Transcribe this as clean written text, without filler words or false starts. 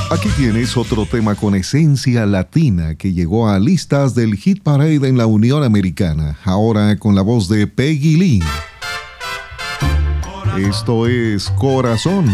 Aquí tienes otro tema con esencia latina que llegó a listas del Hit Parade en la Unión Americana, ahora con la voz de Peggy Lee. Esto es Corazón.